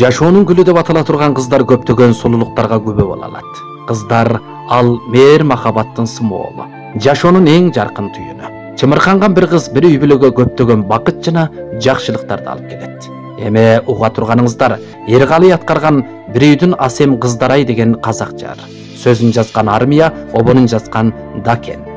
Жашоонун гүлү деп атала турган кыздар көптөгөн сулуулуктарга күбө боло алат. Кыздар ал мээр махабаттын сымволу, жашоонун эң жаркын түйүнү. Чымырканган бир кыз бир үй бүлөгө көптөгөн бакыт жана жакшылыктарды алып келет. Эме уга турганыңыздар Эркалый аткарган бир үйдүн асем кыздарай деген казак жар. Сөзүн жазган Армия, обонун жазган Дакен.